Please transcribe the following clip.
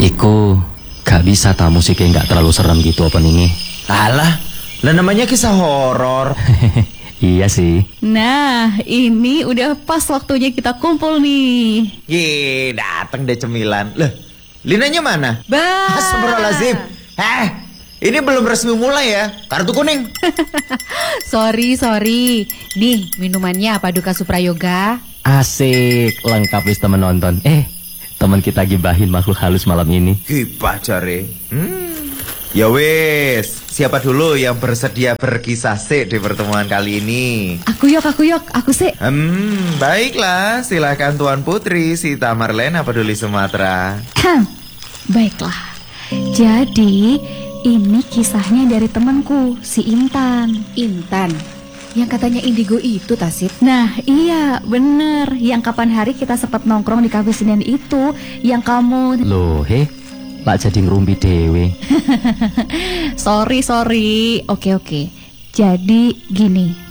Iku gak bisa ta musiknya gak terlalu serem gitu openingnya. Alah, lah namanya kisah horor. Iya sih. Nah, ini udah pas waktunya kita kumpul nih. Ye, dateng deh cemilan. Loh, Linanya mana? Bah. Astagfirullahaladzim. Ini belum resmi mulai ya. Kartu kuning. Sorry. Nih, minumannya apa Duka Suprayoga? Asik, lengkap wis temen nonton. Teman kita gibahin makhluk halus malam ini. Gibah jare. Ya wis, siapa dulu yang bersedia berkisah sih di pertemuan kali ini? Aku yok, aku sih. Baiklah, silakan Tuan Putri Sita Marlena Peduli Sumatera. Baiklah. Jadi, ini kisahnya dari temanku, si Intan. Intan? Yang katanya indigo itu, Tasit? Nah, iya, bener. Yang kapan hari kita sempat nongkrong di kafe Senin itu, yang kamu... Loh, Pak jadi ngerumpi dewe. Sorry. Oke. Jadi gini,